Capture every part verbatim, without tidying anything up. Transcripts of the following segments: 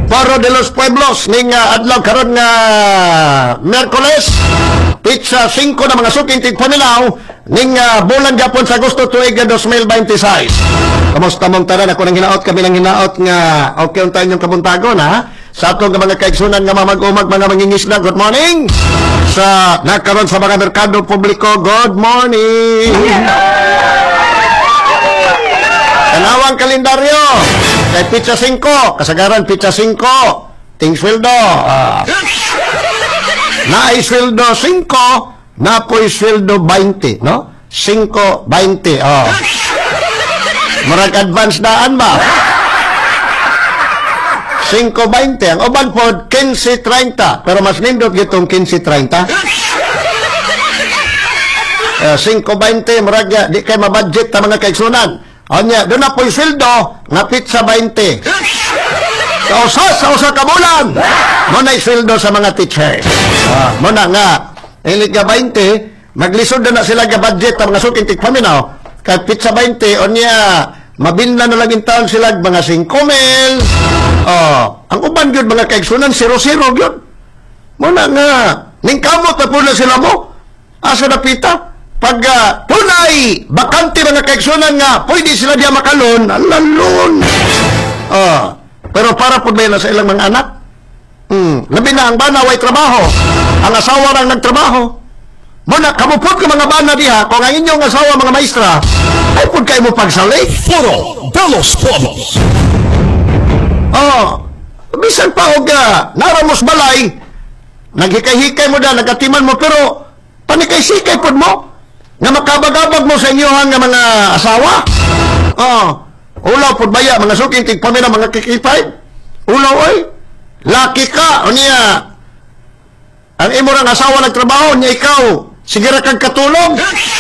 Foro de los Pueblos ning uh, adlaw karon nga Miyerkules, pizza singko na mga suking tigpaminaw ning uh, bulan Japon sa Agosto tuig twenty twenty-six. Kamusta mong tanan? Ako nang hinaot, kami nang hinaot nga okay unta inyong kabuntagon ha. Sa atong mga kaigsunan nga mamag-umag mga mangingisda, good morning. Sa nakaron sa mga merkado publiko, good morning. Kanawang kalendaryo kay pizza singko, kasagaran pizza singko, ting sweldo. Uh, naay sweldo singko, napoy sweldo twenty, no? singko twenty, oh. Murag advance daan ba? singko twenty, ang uban pod fifteen thirty, pero mas nindot gitong fifteen thirty. Uh, singko twenty, murag di kay mabudget ta mga kaigsunan. Anya, doon na po'y sweldo nga pizza twenty. Sa usa, sa usa ka bulan, mo na'y sweldo sa mga teacher. Ah, mo na nga, ilig ka twenty, maglisod na sila ka budget ang mga suking tigpaminaw. Kaya pizza twenty, onya, mabinla na lang yung taon sila mga five mil. Oh, ang uban yun, mga kaigsunan, zero-zero yun. Mo na nga, ningkamot na po na sila mo. Asa na pita? Pag uh, tunay, bakante mga kaigsunan nga, pwede sila diya makalon, alalon. Oh, pero para po ba na sa ilang mga anak? Hmm, labi na ang bana way trabaho. Ang asawa lang nagtrabaho. Muna, kamupot ka mga bana diha, kung ang inyong asawa mga maestra, ay po kayo mo pagsalik. Foro de los Pueblos. Oh, bisan pa og uh, naramos balay, naghikay-hikay mo da, nagatiman mo, pero panikay-sikay po mo. Nga makabagabag mo sa inyohan nga mga asawa. Oh, ulaw po baya, mga suking tigpamina, mga kikipay. Ulaw ay, laki ka, o niya, ang imo ng asawa nagtrabaho, niya ikaw, sige ra kang katulong.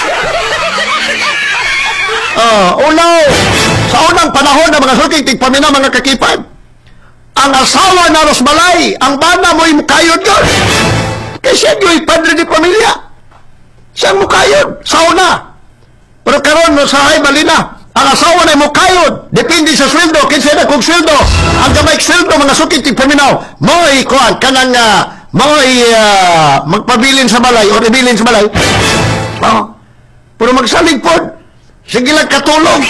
Oh, ulaw, sa unang panahon ng mga suking tigpamina, mga kakipay, ang asawa na Rosmalay, ang bana mo'y mukayod yun. Kasi yo'y padre di pamilya. Siyang mukayod, sauna. Pero karon no sa ay balina, ang asawa na mukayod, depende sa sweldo, kinsa na kung sweldo. Ang gamay sweldo mga sukit tigpaminaw, mo'y kuan kanang uh, mo'y uh, magpabilin sa balay o ibilin sa balay. Oh. Pero magsalig po, sige lang katulong.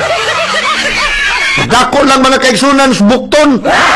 Dako lang mga kaigsunan, bukton.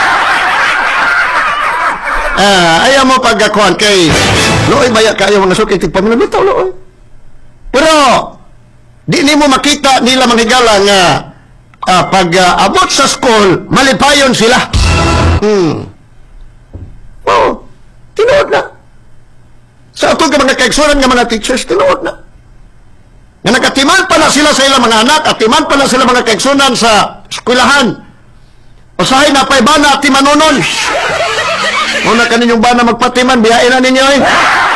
Ah, ayaw mo pagkakuan kay looy baya kayo mga sukit tigpaminaw bitaw looy. Pero di ni mo makita nila manghigala nga ah, pag uh, abot sa school malipayon sila. Hmm. Oh, tinuod na. Sa ato ka mga kaigsunan nga mga teachers, tinuod na. Nga nakatiman pa na sila sa ilang mga anak, at timan pa na sila mga kaigsunan sa eskwelahan. Usahay na pa'y bana at timanonon. Una ka ninyong bana magpatiman, biyain na ninyo eh.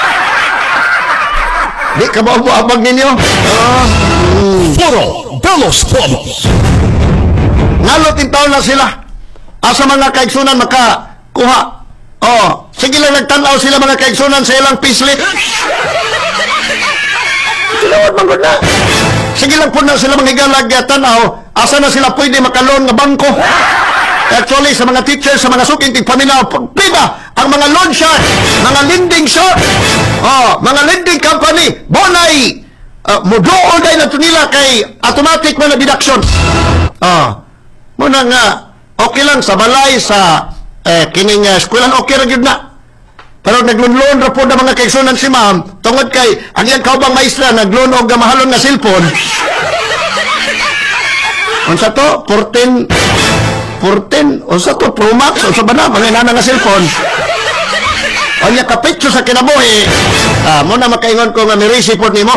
Di ka ba abag ninyo? Uh, mm. Foro de los Pueblos. Nalotin taon na sila. Asa mga kaigsunan makakuha. Oh, sige lang nagtanaw sila mga kaigsunan sa ilang pislit. Silawad manggod na. Sige lang po na sila mga higalag tanaw. Asa na sila pwede makalon nga bangko. Actually, sa mga teachers, sa mga suking tigpaminaw, diba, ang mga loan shark, mga lending shark, oh, mga lending company, bonay, uh, mudool dahil na ito nila kay automatic na deduction. Oh, muna nga, okay lang sa balay, sa eh, kining uh, skwelan, okay rin yun na. Pero nag-loan ra po na mga kaigsunan si ma'am, tungod kay, ang yan kaubang maestra, nag-loan o gamahalon na cellphone. Unsa to? fourteen fourteen, o sa to, Pro Max, o sa ba na, mga inana nga cellphone. O niya, kapitso sa kinabuhi, ah, muna makaingon ko nga mirisi po ni mo.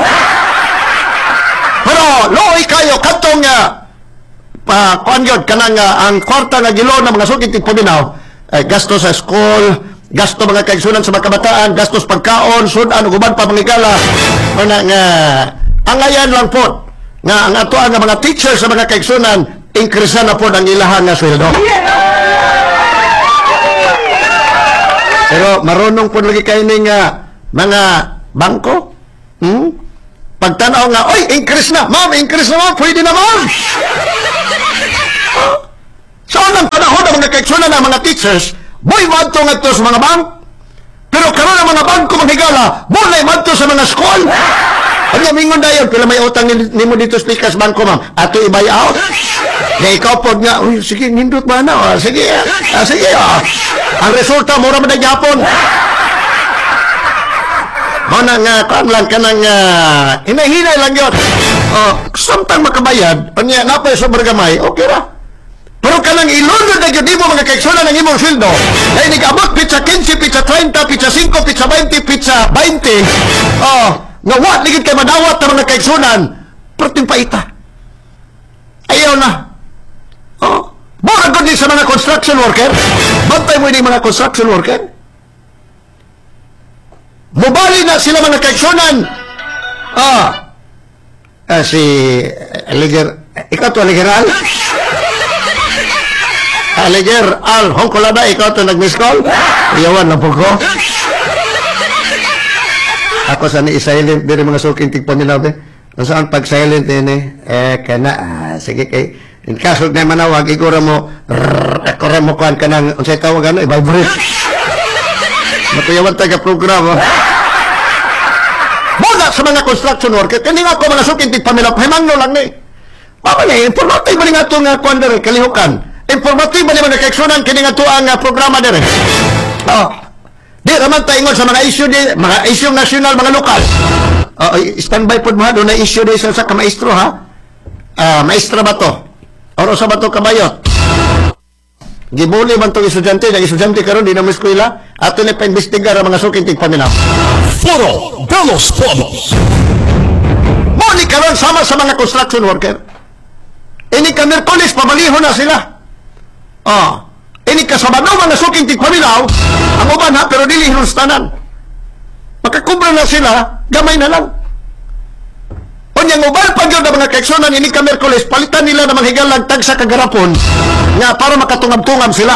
Pero, looy kayo, katong nga, pa, kuan yun, kanang uh, ang kwarta nga gilo ng mga sukit tigpaminaw, eh, gasto sa school, gasto mga kaigsunan sa mga kabataan, gastos pagkaon, sudan, uguban pa mangigala, muna nga, ang ayan lang po, nga ang ato ang mga teachers sa mga kaigsunan, increase na po ang ilahan nga sweldo. Pero marunong po lagi kayo ng uh, mga bangko. Hmm? Pagtanaw nga, oy, increase na. Ma'am, increase na ma'am. Pwede na ma'am. Sa unang panahon ng mga mga kaigsunan ng mga teachers, boy madto nga to sa mga bank. Pero karon ang mga bangko manghigala, bulay madto sa mga school. Ano mingon dayon, pila may utang ni- nimo dito sa Pikas Bangko, ma'am? Ato i-buy out? Na ikaw po nga, uy, sige, nindot ba na? Ah, sige, ah, sige, ah. Ang resulta, mura man na Japon. Mana nga, kan lang ka nang, uh, hinahinay lang yun. Oh, samtang makabayad, anya, napay sa bargamay, okay ra. Pero kanang ilunod na yun, di mo mga kaiksunan ng imong sweldo. Dahil nag-abot, pizza fifteen, pizza thirty, pizza five, pizza twenty, pizza twenty. Oh, nga wat, ligid kay madawat ng mga kaiksunan. Perting paita. Ayaw na. Oh, mura gud din sa mga construction worker. Bantay mo yung mga construction worker. Mubali na sila mga kaiksunan. Ah, ah si Aliger, ikaw to Aligeral? Aliger, Al, Hongkolada, ikaw to nag-miss call? Iyawan lang po ko. Ako sa ni silent diri mga suking tigpamilaw be. Nasaan pag silent ini eh kana ah, sige kay in kaso na manawag igura mo rrr, ako ra mo kuan kanang unsay tawag ano i-vibrate. Matuyawan taga programa. Muna sa mga construction worker kani nga ako mga suking tigpamilaw himangno lang ni. Baka ni informative ba nga to nga kuan dere kalihukan. Informative ba ni mga kaigsunan kini nga to ang uh, programa dere. Oh. Di raman taingon sa mga issue di, mga issue national, mga lokal. Uh, standby po mo ha, doon na issue di sa, sa kamaestro ha. Uh, maestra ba to? Oro sa ba to kabayot? Gibuli man itong estudyante, nag estudyante karon di na mo eskwela, ato na pa-investigar ang mga suking tigpaminaw. Foro de los Pueblos. Muli karon sama sa mga construction worker. Ini ka Merkulis, pamalihon na sila. Ah. Ini kasabado mga suking tigpaminaw, ang uban ha, pero dili hinustanan. Makakubra na sila, gamay na lang. O niyang uban pag yun na mga kaigsunan, ini ka Merkulis, palitan nila na manghigalag tag sa kagarapon, nga para makatungab-tungab sila.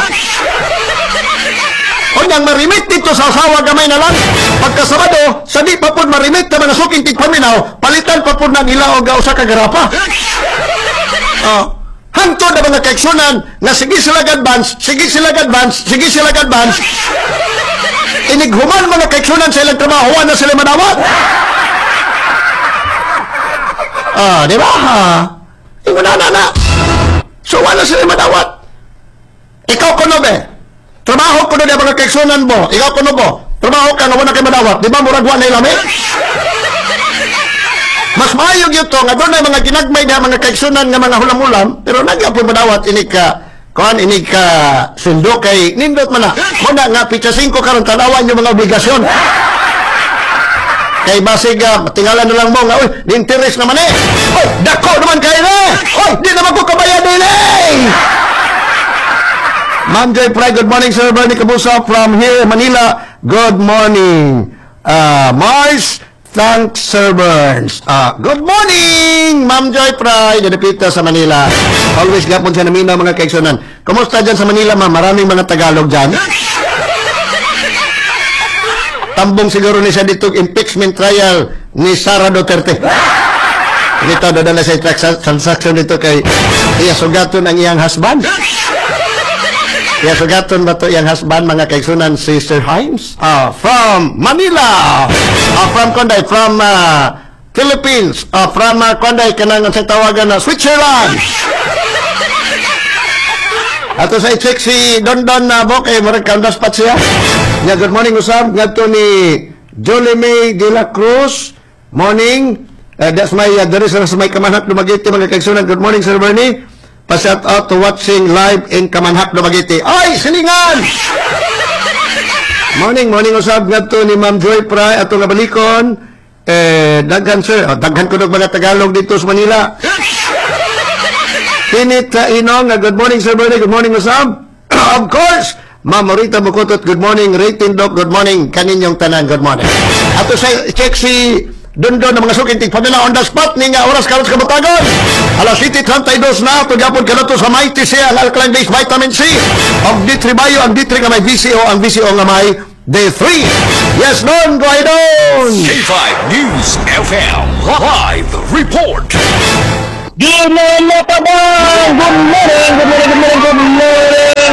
O niyang marimit dito sa asawa, gamay na lang. Pagkasabado, sa di pa po marimit na mga suking tigpaminaw, palitan pa po na nila o gao sa kagarapa. Oh. Hanto na mga kaigsunan na sige sila advance, sige sila advance, sige sila advance. Inighuman mga kaigsunan sa ilang trabaho na sila manawat. Ah, di ba? Ha? Ingo na na na. So wala sila manawat. Ikaw kuno be. Trabaho kuno na mga kaigsunan mo. Ikaw kuno mo. Trabaho ka nga wala kay manawat. Di ba murag wa na ilami? Mas maayog yun to, nga doon na mga ginagmay na mga kaigsunan nga mga hulam-hulam, pero nagyapoy madawat, ini ka, kuhan, ini ka, sundo kay, nindot man na, muna nga, pitsa singko karon tanawan yung mga obligasyon. Kay basig, uh, tingala na lang mo, nga, uy, ni-interest naman eh. Uy, dako naman kayo eh. Uy, di naman ko kabayan din eh. Ma'am Joy Fry, good morning, Sir Bernie Cabusa from here, Manila. Good morning. Uh, Mars, thanks, Sir Burns. Ah, good morning, Ma'am Joy Fry, Dadapita sa Manila. Always gapon sa namina mga kaigsunan. Kumusta dyan sa Manila, ma'am? Maraming mga Tagalog dyan. Tambong siguro ni siya dito impeachment trial ni Sara Duterte. Dito, dadala sa transaction dito kay iya sugaton ang iyang husband. Iya sugaton ba to iyang husband, mga kaigsunan, si Sir Himes? Ah, from Manila. Ah, from Konday, from uh, Philippines. Ah, from uh, Konday, kanang sa tawagan na Switzerland. Ato sa i-check si Don Don na Bok, eh, marag kandas pat siya. Yeah, good morning, usab. Ngato ni Jolie May de la Cruz. Morning. Uh, that's my, uh, there is uh, sa may Kamanhak Dumaguete, mga kaigsunan. Good morning, Sir Bernie. Pa-shout out to watching live in Kamanhak Dumaguete. Ay, silingan! Morning, morning usab ngato ni Ma'am Joy Fry ato nga balikon. Eh, daghan sir, oh, daghan ko ng mga Tagalog dito sa Manila. Pinita Inong, good morning Sir Bernie, good morning usab. Of course, Ma'am Morita Bukutot, good morning. Rating Doc, good morning. Kaninyong tanan, good morning. Ato sa check si Dondo na mga suking tigpamila on the spot ni nga oras karon sa kabutagon. Alas City thirty-two na to gapon kanato sa Mighty C ang alkaline based vitamin C. Og D three Bio ang D three nga may V C O, ang V C O nga may D three. Yes, non, go ahead on. K five News F M Live Report. Good morning, mga pabang! Good morning, good morning, good morning, good morning, mga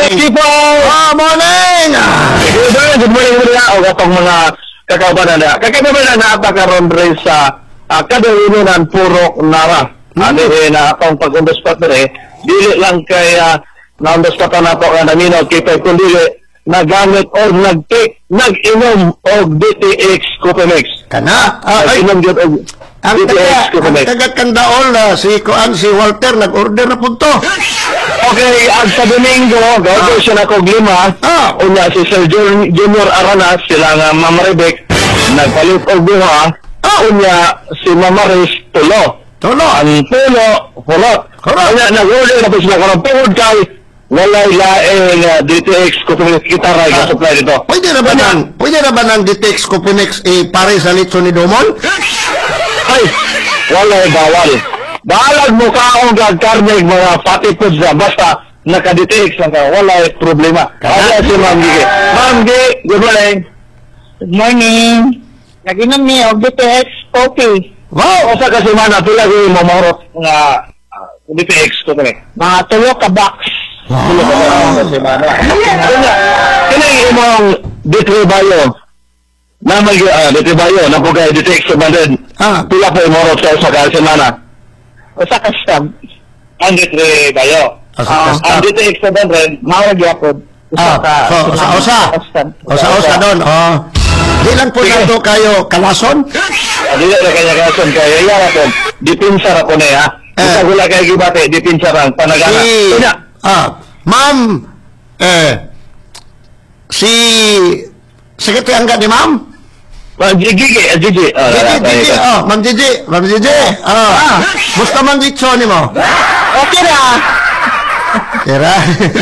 morning. Tipo! Ah, morning! Ah, Good morning, good morning, good morning. O katong mga kakaubanan na. Kakaubanan na ata karon rin sa uh, kadaununan Purok Nara. Hmm. Ano rin na atong pag-undospat rin, dili lang kay uh, na-undospat na ito nga naminaw kay Pep, kundi nagamit o nag-take, nag-inom o D T X Copimex. kana. Ah, ay, Nag-inom yun og ang D T X taga, ang Copimex. taga Kandaol, ah, si Kuan, si Walter, nag-order na punto. Okay, ang sa Domingo, gawin siya na kog lima. Ah. Unya si Sir Jun- Junior Aranas, sila nga Ma'am Rebek, nagpalit og duha. Ah. Unya si Ma'am Maris, tulo. Tulo. Ang tulo, hulot. Hulot. Unya, nag-order na po sila karong tungod kay walay laing uh, D T X kung gitara yung supply dito. Pwede na ba nang, pwede na ba nang D T X Copinex eh, pare sa litson ni Domol? Ay, walay bawal. Bahalag mo ka akong gagkarnig mga fatty foods na basta naka-D T X lang ka, walay problema. Kaya si Ma'am Gigi. Ma'am Gigi, good morning. Good morning. Nag-inom niya og D T X coffee. Wow! Osa kasi man, pila ko yung mamahurot nga uh, D T X ko kami. Mga tulo ka box. Pila ko na kasi man. Kaya imong D three Bayo, na mag, uh, D three Bayo, na po kayo D T X sa banded. Ah, Pila po yung mamahurot sa usa ka semana. Usa ka stab. Ang D three Bayo. Usa ka Ah, stab. ang D T X sa banded, Mawag yapod. ah, so, usa-usa. Usa-usa doon, oh. Di lang po Sige. nato kayo kalason? Dili na kanya kason kaya yara po. Dipinsa ra po na ha. Eh. Isa gula kay gibate, dipinsa ra panagana. Si, Unya, ah, ma'am, eh, si, Secretary Angga ni ma'am? ah, Gigi, ah, Gigi. Ah, Gigi, ah, Gigi, ah, oh, ma'am Gigi, ma'am Gigi, ah, musta man litson ni mo? Okay na. Kira?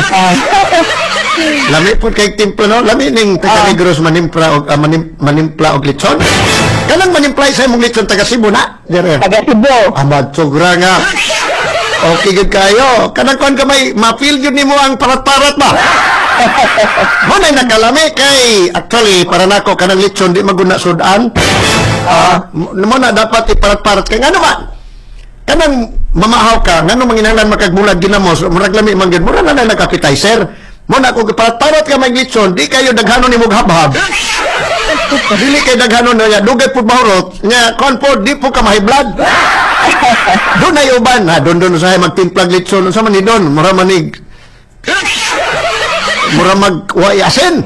Lami po kay timpla no, lami ning taga Negros manimpla og ah, manim, manimpla og litson. Kanang manimpla sa imong litson taga Cebu na. Dire. Taga Cebu. Amad sogra nga. Okay gid kayo. Kanang kon ka may ma-feel yun nimo ang parat-parat ba? Mo na nakalami kay actually para nako kanang litson di maguna sudan. Ah, mo mo na dapat iparat-parat kay ngano ba? Kanang mamahaw ka, ngano manginahanglan makagmulag ginamos, murag lami man gid, mura na lang nag-appetizer. Mo na kung parat-parat ka maglitson, di kayo daghanon ni mong habhab. Dili kay daghanon na dugay pud mahurot, nya kon po di po ka ma-high blood. Doon ay uban, ha, doon doon sa magtimplag litson, sa man ni doon, mura manig. Mura mag wa asin.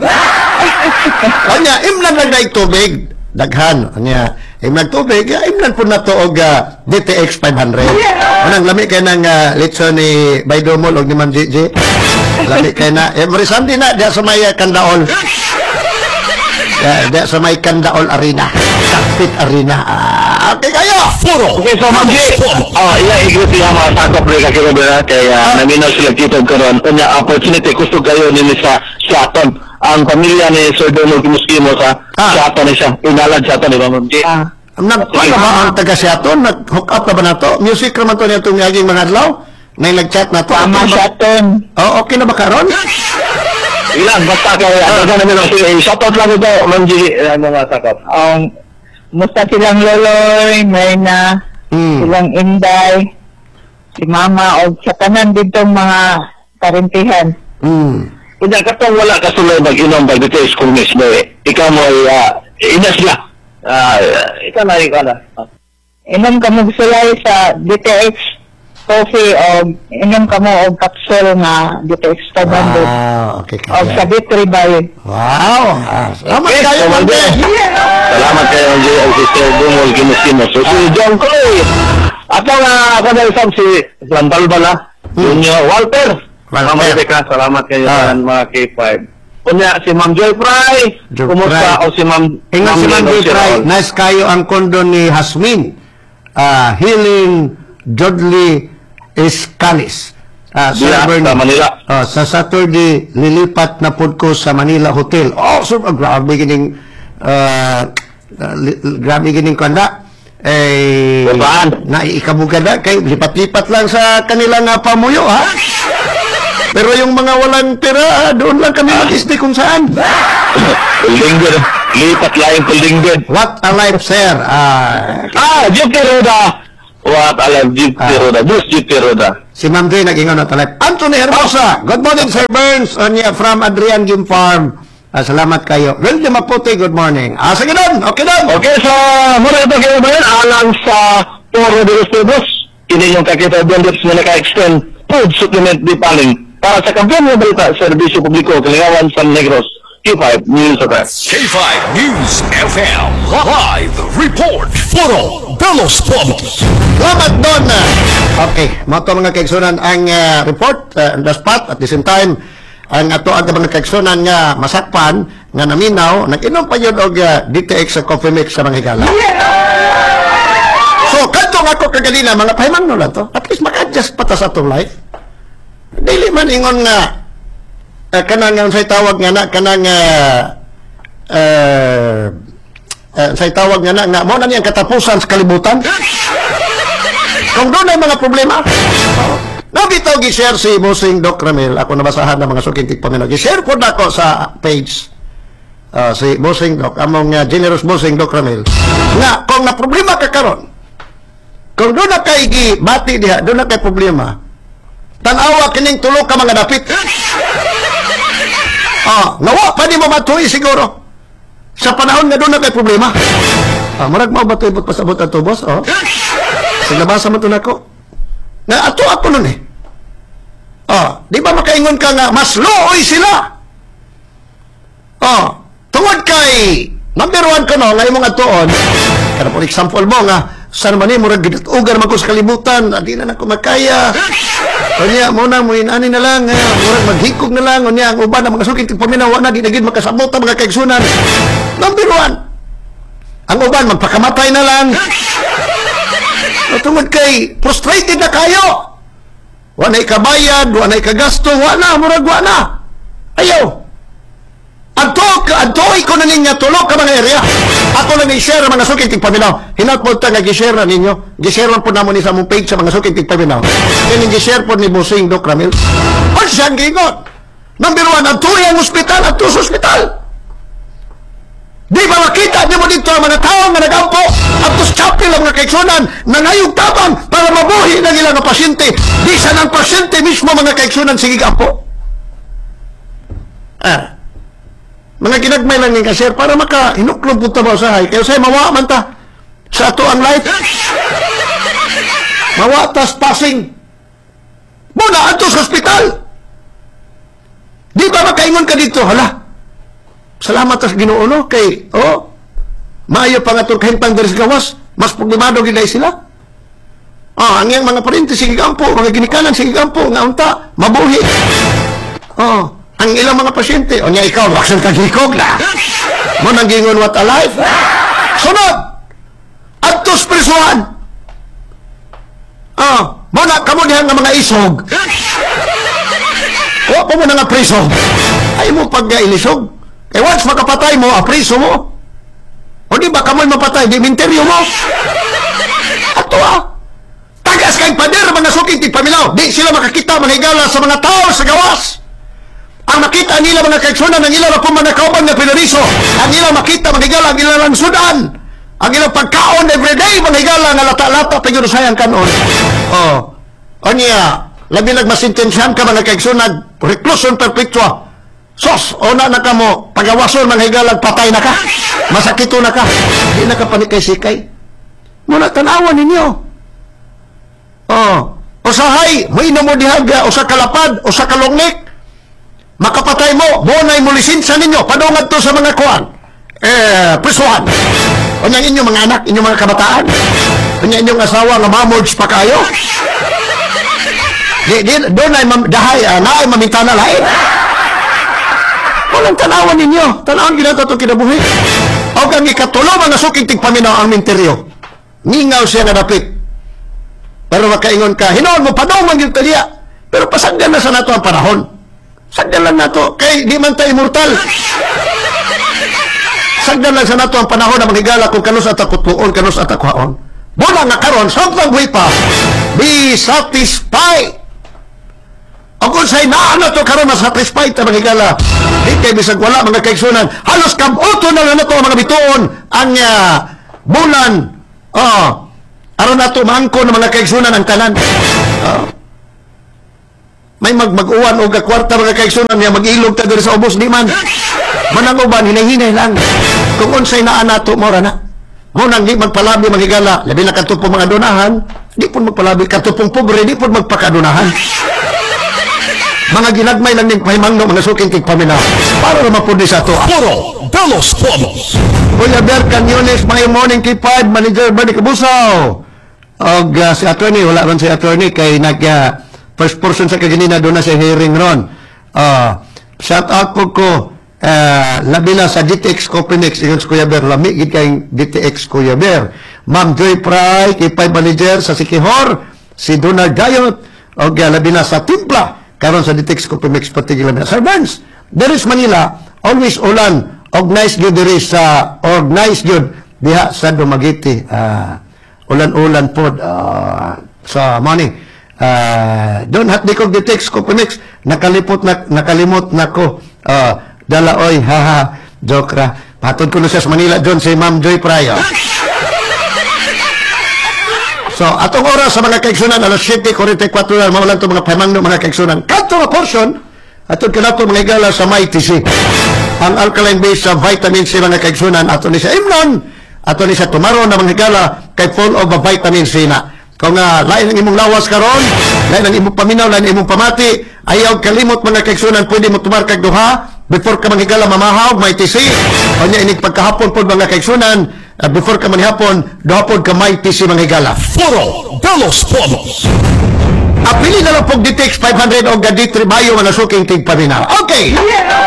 Kanya imlan lang na tubig, daghan. Kanya imlan tubig, ya, imlan po na to og uh, D T X five hundred. Anang lami kay nang uh, litson ni Baydomol og ni Ma'am Gigi. Lami kay na every Sunday na diya sa may uh, Kandaol. Yeah, diya sa may Kandaol Arena. Cockpit Arena. Ah, okay kayo. Puro. Okay, so Ma'am Gigi, ah, iya igreja yung mga sakop rin kakilabira kaya naminaw sila kitog karon. Unya opportunity gusto kayo nini sa Shaton. Ang pamilya ni Sir Donald Kimuskimo sa Ah. Shaton ni siya. Inalad Shaton ni Ma'am Gigi. Ah. Nag-ano ba ang taga Seattle? Nag-hook up na ba na to? Music naman to niya itong yaging mga adlaw? Na yung nag-chat na to? Tama Okay na ba- siya ton. Oh, okay na ba karon? Ilan, basta kayo. Ano na namin ang sige. Shoutout lang ito, Ma'am Gigi. Ano mga sakop. Ang musta silang loloy, may na Hmm. silang inday, si mama o sa tanan ditong mga karintihan. Hmm. Kanya katong wala ka sulay mag-inom pag dito sa school mismo eh. Ikaw mo ay uh, inas lang. Ah, ikaw na, ikaw na. Inom ka mo sulay sa D T X coffee o inom ka mo og capsule nga D T X five hundred. Wow, okay O kayo. sa Bitri Bayo. Wow. Ah, salamat Okay, kayo, salamat Mande. din. Salamat kayo, Ma'am Gigi. Ang sister Bumol Kimuskimo. So, si John Coy. Ato nga, ako na isang si Lantal Bala. Junior Walter. Walter. Ma'am Rebecca, salamat kayo Ah. sa mga K five. Kunya, si Ma'am Joy Fry. Joy Kumusta? Fry. O si Ma'am... Ingat si Ma'am Lino Joy Fry. Sirol. Nice kayo ang kondo ni Hasmin. Ah, Healing Jodley Escalis. Ah, Sir Dila, Bernie. sa Manila. Ah, sa Saturday, lilipat na po ko sa Manila Hotel. Oh, so, ah, grabe gining, ah, ah, li- grabe gining kanda. Eh, Saan? naiikabuga na kay lipat-lipat lang sa kanilang uh, pamuyo, ha? Pero yung mga walang pera, ah, doon lang kami mag-stay kung saan. Kulinggon. Lipat laing kulinggon. What a life, sir. Ah, Ah, Jeep Roda. What alam, Jeep Ah. Roda. Bus Jeep Roda. Si Ma'am Dre nag-ingon na talip. Anthony Hermosa, good morning Sir Burns, Onya from Adrian Game Farm. Ah, salamat kayo. Well, di maputi, good morning. Ah, sige doon, okay doon. Okay, so muna ito kayo ba yan? Alang sa Poro de los Tubos, ini yung kakita bandits na naka-extend food supplement depaling para sa kampiyon ng balita Serbisyo Publiko, Kalingawan, San Negros, K five News of Us. K five News F M. Live report. Puro Belos Pobos. Salamat doon. Okay, mga to mga kaigsunan ang uh, report uh, on the spot at the same time ang ato ang mga kaigsunan nga masakpan nga naminaw nag-inom pa yun og uh, D T X sa coffee mix sa mga higala. So, kanto nga ako kagalina, mga pahimang lang to. At least maka-adjust pa ta sa atong life. Dili man ingon nga uh, kanang ang say tawag nga na kanang uh, uh, uh, say tawag nga na nga mo na niyang katapusan sa kalibutan. Kung doon ay mga problema, nabitaw gi-share si Bossing Doc Ramil. Ako nabasahan ng mga sukintik paminaw. Gi-share po na ako sa page uh, si Bossing Doc, among uh, generous Bossing Doc Ramil. Nga, kung na problema ka karon, kung doon na kay gi-bati diha, doon na kay problema, tanawa kining tulo ka mga dapit. Ah, nawa pa di mo matuloy siguro. Sa panahon nga doon na kay problema. Ah, marag mo ba ito ibot pasabot ang tubos? Oh. Sige, nabasa mo ito na ako. Na ato ako nun eh. Oh, di ba makaingon ka nga, mas looy sila. Oh, tungod kay, number one ka no, ngayon mga tuon, kada for example mo nga, saan man eh, murag ginutugan man ko sa kalibutan, di na na ko makaya. O niya, muna mo inani na lang, eh, murag maghikog na lang, o niya, ang uban na mga sukit, paminawa na, di na gid makasabot ang mga kaigsunan. Number one, ang uban, magpakamatay na lang. O tungod kay, frustrated na kayo. Wanay kabayad, wanay kagasto, wana, murag wana. Ayaw. Adto, adtoy ko na ninyo tulo ka mga area. Ako lang i-share ang mga suking tigpaminaw. Hinaut po ta nga gi-share na ninyo. Gi-share po namo ni sa mong page sa mga suking tigpaminaw. Kaya gi-share po ni Bossing Doc Ramil. O siyang gingon. Number one, adtoy ang ospital, adto sa ospital. Di ba makita niyo mo dito ang mga tao nga nagampo at sa chapel ang mga kaigsunan na ngayong tabang para mabuhi ng ilang pasyente. Di sa ng pasyente mismo mga kaigsunan sige gampo. Ah. Mga ginagmay lang yung kasir para maka hinuklog punta ba usahay. Kaya sa'yo mawa man ta sa ato ang life. Mawa tas passing. Muna ato sa hospital. Di ba makaingon ka dito? Hala. Salamat sa Ginoo no kay oh maayo pa nga itong kahintang dari sa gawas mas problemado gilay sila ah ang yung mga parente sige gampo mga ginikanan sige gampo nga unta mabuhi oh ang ilang mga pasyente o niya ikaw waksan kang hikog na mo nang gingon what alive sunod adtos prisuhan ah mo na kamo diha nga mga isog o pa mo na nga priso ay mo pag-ilisog. Eh, once makapatay mo, apriso mo. O di ba kamoy mapatay, di minteryo mo. Ato ah. Tagas kay pader, mga sukit, paminaw. Di sila makakita, mga higala sa mga tao sa gawas. Ang makita nila mga kaigsunan, ang ilang po mga kauban na pinariso. Ang ilang makita, mga higala, ang ilang sudan. Ang ilang pagkaon everyday, mga higala, nga lata-lata, pagkirusayang kanon. Oh. O niya, labi nagmasintensyahan ka, mga kaigsunan, reclusion perpetua. Sos, una na ka mo, pagawason mga higalag, patay na ka. Masakito na ka. Hindi na ka panikay-sikay. Muna tanawan ninyo. Oh, usahay, may ino mo dihaga, o sa kalapad, o sa kalongnik. Makapatay mo, bonay mo lisensa ninyo, padungad to sa mga kuwan. Eh, prisuhan. O niyang inyong mga anak, inyong mga kabataan. O niyang inyong asawa, nga mamords pa kayo. Di, di, doon ay mam, dahay, uh, naay mamintana lain. Walang tanawan ninyo. Tanawan ginata ito kinabuhi. O kang ikatulo mga suking tigpaminaw ang minteryo. Ningaw siya na dapit. Pero makaingon ka, hinoon mo, padaw yung taliya. Pero pasagdan na sa nato ang panahon. Sagdan lang nato. Kay di man tayo immortal. Sagdan lang sa nato ang panahon na manghigala kung kanus at akutluon, kanus at akuhaon. Mula nga karon, samtang buhay pa, be satisfied. O kung sa'y naano to karon masatisfied ta mga higala, di kay bisag wala mga kaigsunan, halos kabuto na lang na to mga bituon ang uh, bulan. Oh, aron na to maangko ng mga kaigsunan ang tanan. Oh. may mag-mag-uwan o gakwarta mga kaigsunan niya mag-ilog ta diri sa ubos di man. Manang uban hinay-hinay lang. Kung unsay naa nato mo ra na. Mo nang di magpalabi manghigala, labi na kadto po mga donahan, di po magpalabi kadto pong pobre, di po magpakadonahan. Mga ginagmay lang ning pahimangno mga suking tigpaminaw. Para naman po di sa to. Puro Belos Pobos. Kuya Ber Canyones, my morning kay Pad, manager Bernie Kabusaw. Og uh, si attorney, wala ron si attorney kay nag uh, first person sa kaganina doon na sa hearing ron. Uh, shout out po ko, uh, labi na sa D T X Copinex, ingon si Kuya Ber, lami gid kay D T X Kuya Ber. Ma'am Joy Pry, kay Pad manager sa Sikihor, si Donald Gayot, og uh, labi na sa Timpla, karon sa D T X Copinex pati labi na. Sir Burns, there is Manila, always ulan, og nice gyud diri sa, og nice gyud diha sa Dumaguete. Uh, ulan-ulan po uh, sa morning. Uh, doon hat di ko detect ko Phoenix nakalipot na nakalimot na ko uh, dalaoy haha joke ra patod ko na siya sa Manila doon si Ma'am Joy Pryor. So atong oras sa mga kaigsunan alas siyete forty-four na maulan to mga pamangno mga kaigsunan kadto nga portion atong kanato mga igala sa May T C ang alkaline base sa vitamin C mga kaigsunan ato ni sa imnon ato ni sa tomorrow na mga igala kay full of vitamin C na. Kung uh, lain ang imong lawas karon, lain ang imong paminaw, lain ang imong pamati, ayaw kalimot mga kaigsunan, pwede mo tumarkag duha before ka manghigala mamahaw, may T C. O niya inig pagkahapon po mga kaigsunan, uh, before ka manghapon, duha po ka may T C manghigala. Puro Belos Pobos. Apili na lang po D T X five hundred o gadi tribayo mga suking tigpaminaw. Okay!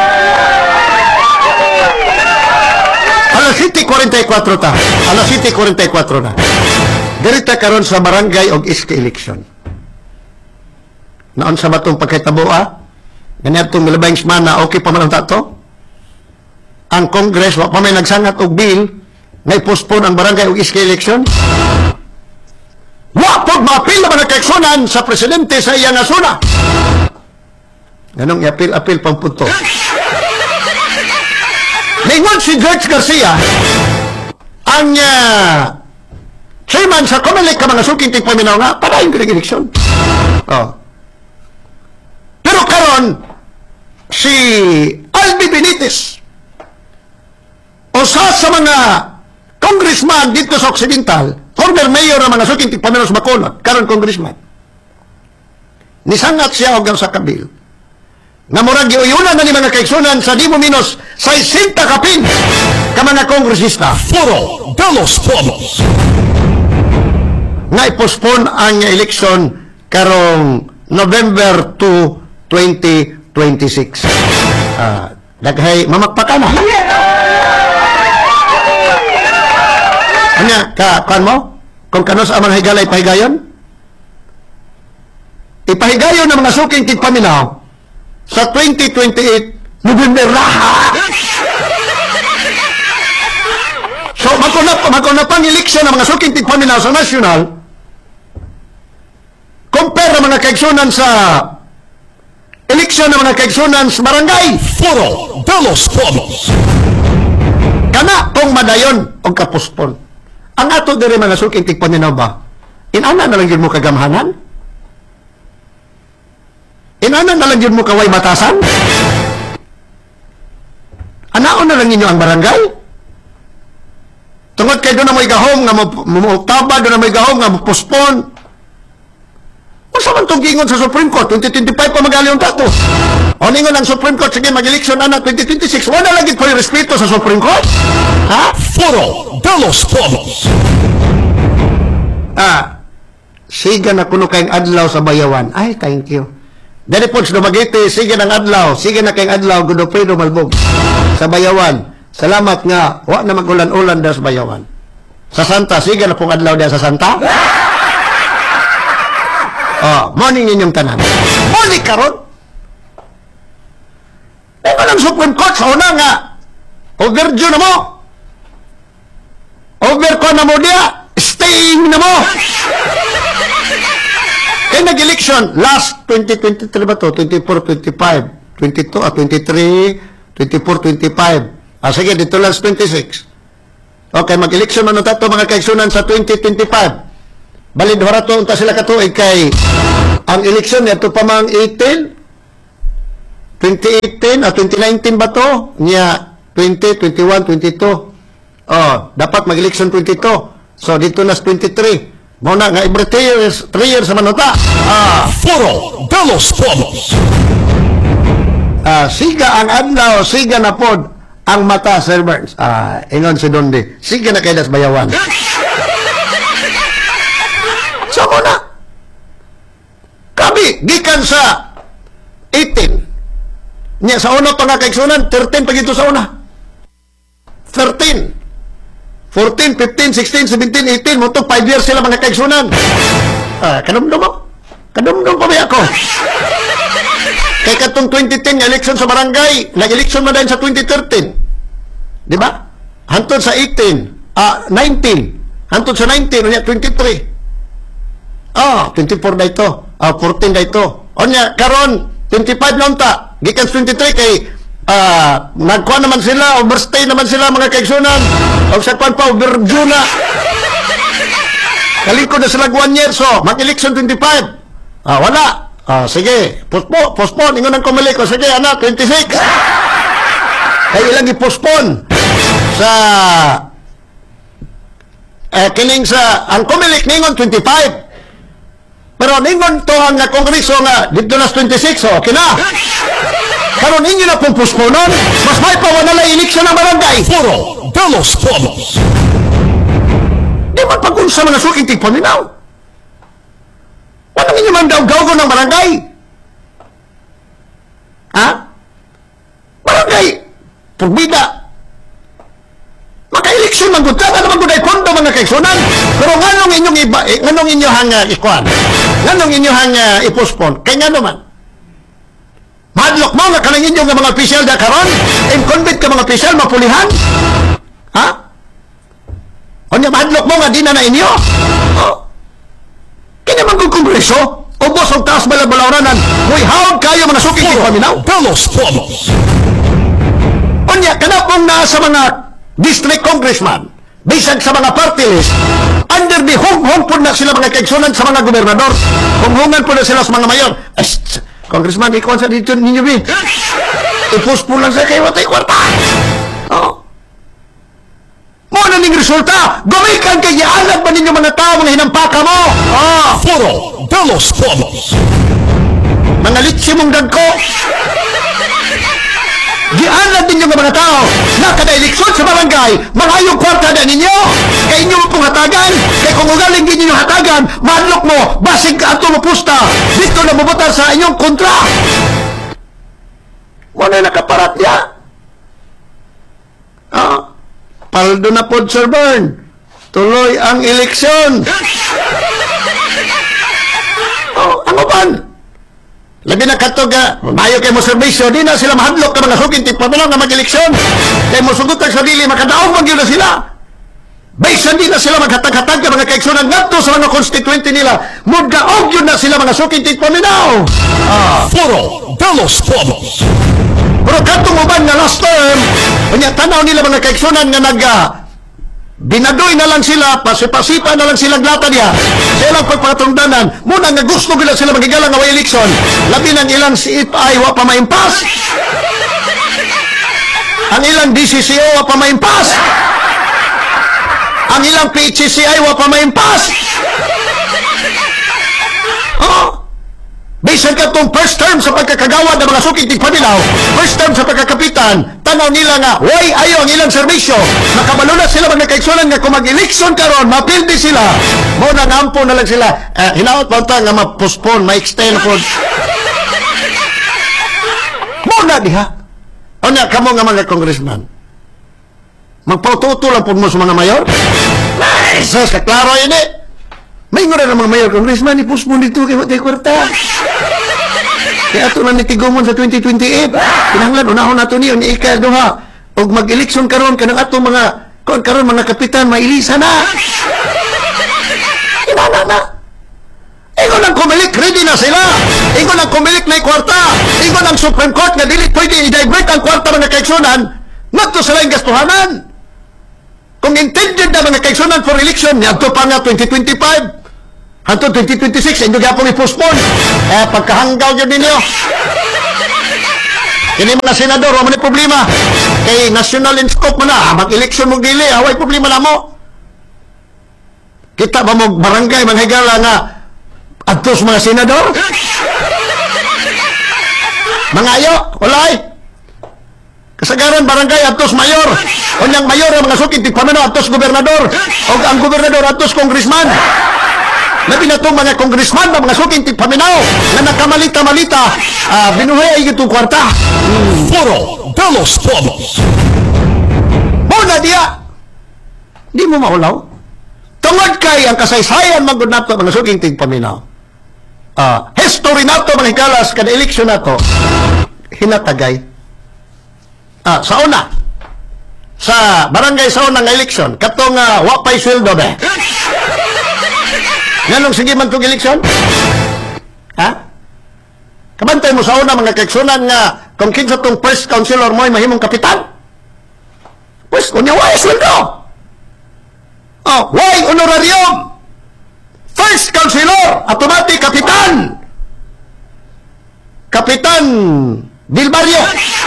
Alas siyete forty-four ta. Alas siyete forty-four na. Dirita karon sa barangay og iska election. Naon sa batong pagkitaboa? Ganyan milabay semana, okay pa man ang tato? Ang Congress, wa pa may nagsangat og bill na i-postpone ang barangay og iska election? Wa po ma-apil naman ang kaigsunan sa presidente sa iyang asuna. Ganong i-apil-apil pang punto. Ningon si George Garcia, ang uh, chairman sa Comelec ka mga suking tigpaminaw nga, padayon ko ng eleksyon. Oh. Pero karon si Albi Benitez, usa sa mga congressman dito sa Occidental, former mayor ng mga suking tigpaminaw sa Bacolod, karon congressman, nisangat siya og sa kabil, nga murag giuyunan na ni mga kaigsunan sa di mo minus sixty kapin ka mga kongresista. Puro Belos Pobos. Nga i-postpone ang election karong November two, twenty twenty-six. Uh, daghay mamagpaka na. Anya, ka, kan mo? Kung kano sa amang higala ipahigayon? Ipahigayon ng mga suking tigpaminaw sa twenty twenty-eight November raha. So, magkuna pang eleksyon ng mga suking tigpaminaw sa national, compare ng mga kaigsunan sa eleksyon ng mga kaigsunan sa barangay. Puro Belos Pobos. Kana kung madayon o kapuspon. Ang ato diri mga suking tigpaminaw ba? Inana na lang yun mo kagamhanan? Inana na lang yun mo kaway batasan? Anaon na lang ninyo ang barangay? Tungod kay doon na may gahom nga mo-taba, doon na may gahom nga mo-postpone. Kung saan itong gingon sa Supreme Court, twenty twenty-five pa magali yung tato. O ningon ang Supreme Court, sige mag-eleksyon na na twenty twenty-six, wala lagi pa yung respeto sa Supreme Court? Ha? Puro Belos Pobos. Ah, siga na kuno kayong adlaw sa bayawan. Ay, thank you. Dali po sa Dumaguete, sige ng adlaw, sige na kayong adlaw, Godofredo Malbog, sa bayawan. Salamat nga, wa na magulan-ulan da sa bayawan. Sa Santa, sige na pong adlaw da sa Santa. Oh, morning ninyong tanan. Morning karon. Eh, walang Supreme Court sa una nga. Overdue na mo. Overco na mo dia. Staying na mo. Kaya nag-election, last twenty twenty-three ba to? twenty-four, twenty-five, twenty-two, ah, twenty-three, twenty-four, twenty-five. Ah, sige, dito last twenty-six. Okay, mag-election man tato mga kaigsunan sa twenty twenty-five. Balid harato unta sila katuig kay ang eleksyon niya, ito pa mga eighteen, twenty eighteen, ah, twenty nineteen ba to? Niya, twenty, twenty-one, twenty-two. Oh, dapat mag-election twenty-two. So, dito na twenty-three. Muna nga, every three years, three years sa manuta. Ah, Foro de los Pueblos. ah, siga ang adlaw, siga na pod ang mata, Sir Burns. Ah, ingon si Dondi. Siga na kay das bayawan. So, muna. Kabi, gikan sa eighteen. Nya, sa una pa nga kaigsunan, thirteen pag ito sa una. thirteen. fourteen, fifteen, sixteen, seventeen, eighteen, mo to five years sila mga kaigsunan. Ah, kanumdum mo. Kanumdum pa ba ako? Kay katong twenty ten nga election sa barangay, nag-election man din sa twenty thirteen. Di ba? Hantod sa eighteen, ah, nineteen. Hantod sa nineteen, unya twenty-three. Ah, twenty-four na ito. Ah, fourteen na ito. Unya, karon twenty-five lang ta. Gikan twenty-three kay ah, nagkuha naman sila, overstay naman sila mga kaigsunan. O sa kwan pa, overview na. Kalikod na sila one year, so mag-election twenty-five. Ah, wala. Ah, sige, postpone, postpone. Ingon ang kumalik ko. Sige, anak, twenty-six. Kaya ilang i-postpone sa eh, kining sa, ang kumilik ningon twenty-five. Pero ningon to ang nga kongreso nga, dito na twenty-six, so okay na. Karon inyo na pong postponon, mas may pawanala eleksyon ng barangay. Foro de los Pueblos. Di man pag-unsa mga suking tigpaminaw. Walang inyo man daw gawgo ng barangay. Ha? Barangay, purbida. Maka-eleksyon man gud ka, ano man gud ay pondo mga kaigsunan. Pero nganong inyong iba, eh, nganong inyo hanga ikuan? Nganong inyo hanga i-postpone? Kay nga naman. Madlock mo nga kanang inyong mga opisyal da karon, incumbent ka mga opisyal mapulihan. Ha? Onya madlock mo nga di na na inyo. Oh. Kaya man kung kongreso, ubos ang taas balabalauranan, muy hawag kayo mga suking tigpaminaw. De los Pueblos. Onya, kanapong na sa mga district congressman, bisag sa mga party list, under the hung-hung po na sila mga kaigsunan sa mga gobernador, hung-hungan po na sila sa mga mayor. Ay, congressman, ikaw sa dito ninyo, B. Ipus po lang sa kayo at ay kwarta. Oh. Mo na ning resulta, gumikan kay ianad ba ninyo mga tao mga hinampaka mo? Oh. Foro de los Pueblos. Mga litsi mong dagko. Gianad ninyo nga mga tao na kada eleksyon sa barangay, mangayong kwarta na ninyo. Kay inyo pong hatagan. Kay kung ugaling din ninyo hatagan, manlok mo, basig ka ato mo pusta. Dito na mabutar sa inyong kontra. Wala nakaparat niya. Ah, paldo na po, Sir Bern. Tuloy ang eleksyon. Oh, ano ban? Labi na katog nga, mayo kay mo serbisyo, di na sila mahadlok ka mga suking tipamanaw nga mag-eleksyon. Kay mo sugot ang sarili, makadaog mag na sila. Baysan di na sila maghatag-hatag ka mga kaigsunan ngadto sa mga constituente nila. Muddaog yun na sila mga suking tipamanaw. Ah. Foro de los Pueblos. Pero katong uban nga last term, kanya tanaw nila mga kaigsunan nga nag uh, binadoy na lang sila, pasipasipa na lang silang lata niya sa ilang pagpatungdanan. Muna nga gusto nila sila magigalang nga way eleksyon, labi ng ilang C F I wa pa maimpas, ang ilang D C C O wa pa maimpas, ang ilang P H C I wa pa maimpas. Oh, bisan ka itong first term sa pagkakagawa ng mga suking tigpaminaw, first term sa pagkakapitan, tanaw nila nga, way ayo ang ilang serbisyo. Nakabalo na sila mga kaigsunan nga kung mag-eleksyon karon, mapildi sila. Mo na nampo na lang sila. Uh, hinaot pa ito nga ma-postpone, ma-extend po. Mo na diha. O nga, kamo nga mga congressman. Magpaututo lang po mo sa mga mayor. Ay, sus, kaklaro yun eh. May nga rin ang mga mayor congressman, ipus mo dito kay Watay Kwarta. Kaya ito na nitigumon sa twenty twenty-eight. Pinanglan, unahon na ito niyo, ni Ika Duha. O mag-eleksyon karon kanang ato mga, kon karon mga kapitan, mailisa na. Inana na. Ingon ang kumilik, ready na sila. Ingon ang kumilik na kwarta. Ingon ang Supreme Court nga dili pwede i-divert ang kwarta mga kaigsunan. Ngadto sila yung gastuhanan. Kung intended na mga kaigsunan for election, ngadto pa nga twenty twenty-five. Hantod twenty twenty-six, hindi gyapon i-postpone. Eh, pagkahanggaw yun ninyo. Kini mga senador, wala man problema. Kay national in scope mo na, mag-eleksyon mo dili, away problema na mo. Kita ba mo barangay, manghigala nga, atos mga senador? Mga ayo, walay. Kasagaran barangay, atos mayor. Unyang mayor, ang mga sukit, tigpamano, atos gobernador. O ang gobernador, atos congressman. Labi na itong mga congressman, mga sukit, tigpaminaw. Na nakamalita-malita, uh, binuhay ay itong kwarta. Foro de los Pobos. Muna diya! Di mo maulaw. Tungod kay ang kasaysayan magod nato mga suging tigpaminaw. Ah, history nato mga hikalas kada eleksyon nato hinatagay. Ah, sa una sa barangay sa unang eleksyon katong uh, wapay sweldo be. Nganong sige man tong eleksyon? Ha? Kabantay mo sa una mga kaigsunan nga kung kinsa tong first councilor mo ay mahimong kapitan. Pues kunya why sweldo? Oh, why honorarium? First councilor, automatic kapitan. Kapitan Bilbarrio.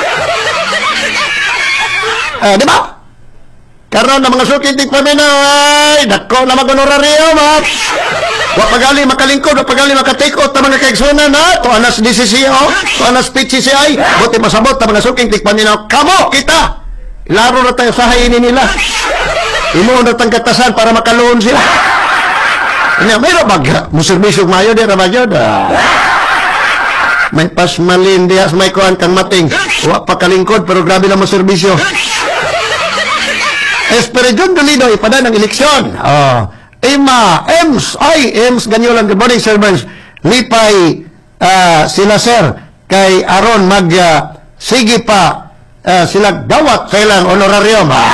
Ah, di ba? Karon na mga sukitig pa minay, dako na mag-honorarium, ha? Wa pagali makalingkod, wa pagali makatake out na mga kaigsunan, ha? To anas D C C O, to anas P C C I, buti masabot na mga sukitig pa minay. Kamo, kita! Ilaro na tayo sa hainin nila. Imo na tang katasan para makaloon sila. Ina, mayroon bag muserbisyong mayo di na bagyo da. May pasmalin dias may kuan kang mating. Wa pa kalingkod pero grabe na mo serbisyo. Esperidion Dolido ipada ng eleksyon. Oh, Ima, Ems, ay Ems Ganyolan, good morning servants. Lipay uh, sila sir kay aron mag uh, sige pa uh, sila dawat sa ilang honorarium. Ah.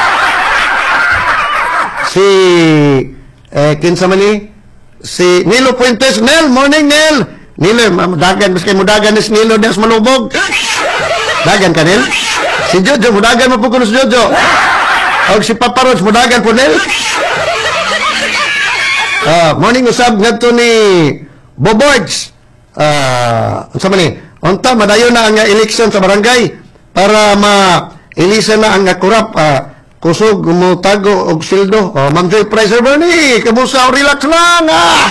Si eh, kinsa man ni si Nilo Puentes. Nel, morning Nel. Nilo, mudagan mas kay mudagan ni Nilo des malubog. Dagan ka Nel. Si Jojo mudagan mo po kuno si Jojo. Og si Papa Roach mudagan po Nel. Ah, morning usab ngadto ni Bobords. Ah, unsa man ni? Unta madayon na ang election sa barangay para ma ilisa na ang kurap. Ah, kusog mo tago og sildo. Oh, Ma'am Joy Pricer Bernie, kamusta? Relax lang, ah.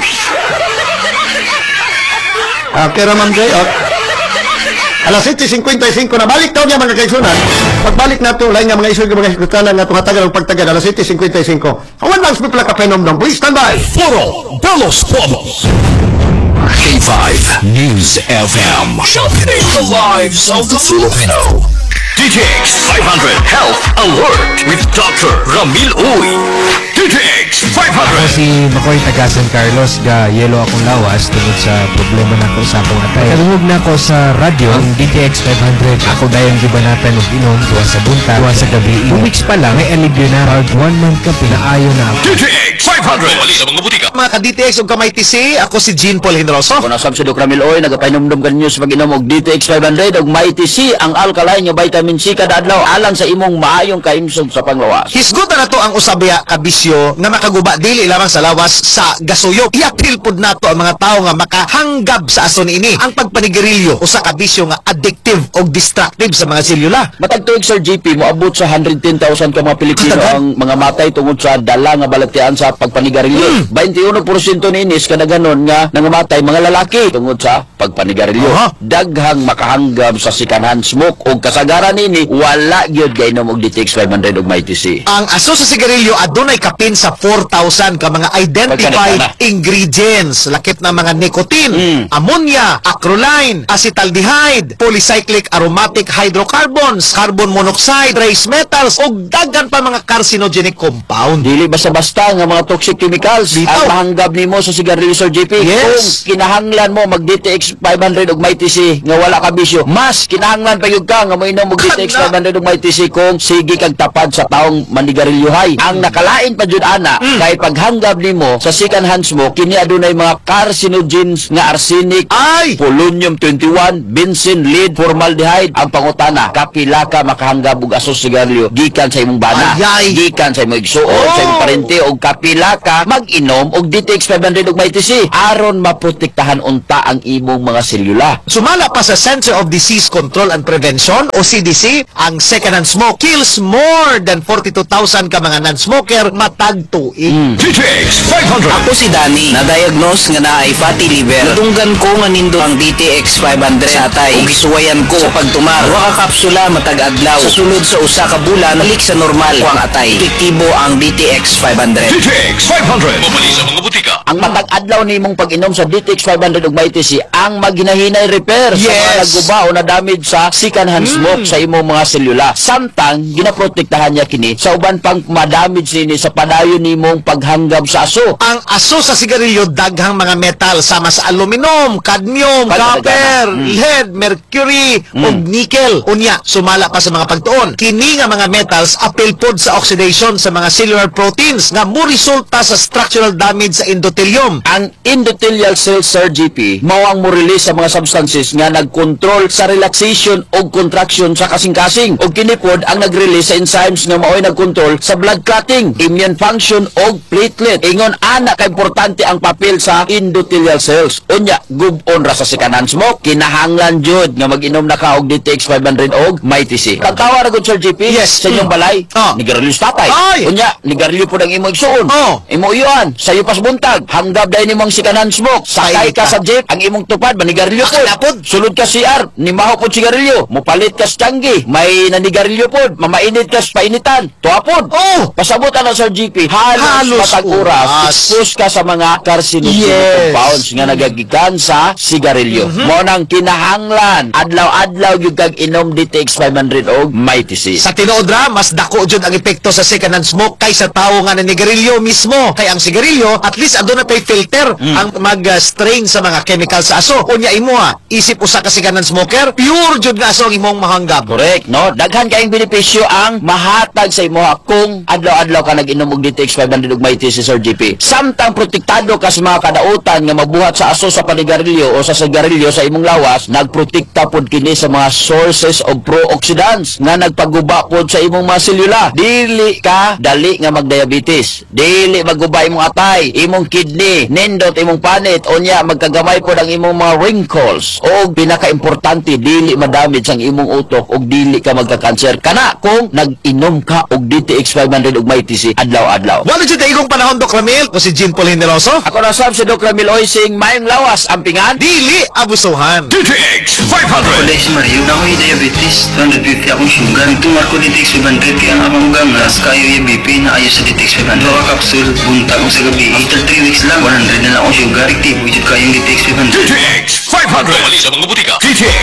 Ah, kaya Ma'am Joy, oh. Alas seven fifty-five na balik daw niya mga kaigsunan. Pagbalik na ito, lain nga mga iso mga kaigsunan nga itong hatagan ng pagtagad. Alas seven fifty-five. Awan lang, spipla ka penom please stand by. Foro de los Pobos. K five News F M. Sharpening the lives of the Filipino. D T X five hundred Health Alert with Doctor Ramil Uy. D T X five Ako hundred. si Makoy taga San Carlos, ga yelo akong lawas tungod sa problema na ko sa akong atay. Kalungog na ko sa radyo ang D T X five hundred. Ako dayang gibanatan og inom tuwa sa bunta, tuwa sa gabi. Two weeks pa lang may alivio na. Hard one month ka pinaayo na ako. D T X five hundred. Wali sa mga butika. Mga ka-D T X ug kamay T C, ako si Jean Paul Hindroso. Kung nasab si Doc Ramil Oy, nagapainomdom kan news pag-inom og D T X five hundred ug may T C ang alkaline nga vitamin C kada adlaw alang sa imong maayong kaimsog sa panglawas. Hisgot na to ang usabya ka bisyo nga makaguba dili lamang sa lawas sa gasuyop. Iapil pud nato ang mga tawo nga makahanggab sa ason ini. Ang pagpanigarilyo usa ka bisyo nga addictive og distractive sa mga selula. Matag tuig Sir G P, moabot sa one hundred ten thousand ka mga Pilipino Katagan? ang mga matay tungod sa dala nga balatian sa pagpanigarilyo. twenty-one percent ninis kada ganon nga nangamatay mga lalaki tungod sa pagpanigarilyo. Aha. Daghang makahanggab sa sikanhan smoke ug kasagaran nini wala gyud gainom og D T X five hundred ug may T C. Ang aso sa sigarilyo adunay kapin sa four thousand ka mga identified Pagkanita ingredients. Lakip na mga nicotine, Mm. ammonia, acrolein, acetaldehyde, polycyclic aromatic hydrocarbons, carbon monoxide, trace metals, ug daghan pa mga carcinogenic compound. Dili basta-basta nga mga toxic chemicals Bitaw. ang mahanggab nimo sa sigarilyo Sir G P. Yes. Kung kinahanglan mo mag D T X five hundred ug may T C nga wala ka bisyo, mas kinahanglan pa gyud ka nga moinom og D D T X five hundred ug may T C kung sige kag tapad sa taong manigarilyohay. Ang nakalain pa jud ana kay paghanggab nimo sa second hand smoke kini adunay mga carcinogens nga arsenic, Ay! polonium twenty-one, benzene, lead, formaldehyde. Ang pangutana, kapila ka makahanggab og asos sigarilyo gikan sa imong bana, Ayay! gikan sa imong igsuon, Oh! sa imong parente og kapila ka mag-inom og D T X five hundred ug may T C aron maprotektahan unta ang imong mga selula. Sumala pa sa Center of Disease Control and Prevention o C D C, ang second-hand smoke kills more than forty-two thousand ka mga non-smoker matag tuig. D T X five hundred. Ako si Danny, na-diagnose nga na ay fatty liver. Natunggan ko nga nindo ang D T X five hundred sa atay. Ug gisuwayan ko sa pagtumar. Wa ka kapsula matag adlaw. Sa sulod sa usa ka bulan, balik sa normal ko ang atay. Epektibo ang D T X five hundred. D T X five hundred. Mabali sa mga butika. Ang matag adlaw nimong pag-inom sa D T X five hundred ug may T C ang maghinahinay repair sa mga Yes. nagguba o na damage sa second hand smoke sa imong mga selula. Samtang ginaprotektahan niya kini sa uban pang madamage nini sa padayon nimong paghanggab sa aso. Ang aso sa sigarilyo daghang mga metal sama sa aluminum, cadmium, Pagkatagana. copper, Mm. lead, mercury, ug nickel. Unya, sumala pa sa mga pagtuon. Kini nga mga metals apil pod sa oxidation sa mga cellular proteins nga mo resulta sa structural damage sa endothelium. Ang endothelial cells, Sir G P, mao ang mo-release sa mga substances nga nag-control sa relaxation o contraction sa kasing-kasing. O kinipod ang nag-release sa enzymes nga mao'y nag-control sa blood clotting, immune function o platelet. Ingon, ana ka importante ang papel sa endothelial cells. Unya, gubon ra sa sikanan smoke, kinahanglan jud nga mag-inom na ka og D T X five hundred og may T C. Tagtawa ra gud, Sir G P, Yes. sa inyong balay, Oh. nigarilyo sa tatay. Ay! Unya, nigarilyo po ang imong igsuon. Oh. Imo iyon, sayo pas buntag, hanggab dahil nimong sikanan smoke, sakay Ay, ka ka. sa jeep, ang imong tupad, manigarilyo po. Akala pod. Sulod ka C R, nimaho po sigarilyo, mupalit ka sa tiyanggi, may nanigarilyo po, mamainit ka sa painitan, tuwapod. Oh! Pasabot na Sir G P, halos, Halos matag oras, oras. expose ka sa mga carcinogenic Yes. compounds nga nagagikan sa sigarilyo. Mo nang kinahanglan, adlaw-adlaw yung kag inom D T X five hundred og may T C. Sa tinuod ra, mas dako jud ang epekto sa second hand smoke kaysa tao nga nanigarilyo mismo. Kay ang sigarilyo, at least aduna pay filter ang mag-strain sa mga chemical sa aso. Unya imo ha, isip usa ka second hand smoker, pure jud nga aso ang imong mahanggab. Correct, no? Daghan kayong benepisyo ang mahatag sa imo kung adlaw-adlaw ka nag-inom og D T X five hundred ug may T C, Sir G P. Samtang protektado ka sa mga kadautan nga mabuhat sa aso sa panigarilyo o sa sigarilyo sa imong lawas, nagprotekta pod kini sa mga sources of pro-oxidants nga nagpaguba pod sa imong mga selula. Dili ka dali nga magdiabetes. Dili maguba imong atay, imong kidney, nindot imong panit, unya magkagamay pod ang imong mga wrinkles. O pinaka-importante, dili madamage ang imong utok og dili ka magka-cancer. Kana kung nag-inom ka og D T X five hundred ug may T C adlaw-adlaw. Wala jud igong panahon, Doc Ramil. Ko si Jean Paul Generoso. Ako na sab si Doc Ramil Oysing, mayong lawas, ampingan. Dili abusuhan. D T X five hundred. Kulay si Mario, na ako'y diabetes, two hundred fifty akong sugar. Tumar ko D T X five hundred, kaya ang amang gangas, kayo yung B P na ayos sa D T X five hundred. Mga kapsul, bunta ko sa gabi. After three weeks lang, one hundred na lang akong sugar. Iktibo, jud kayong D T X five hundred. D T X five hundred. Mabali sa mga butika. D T X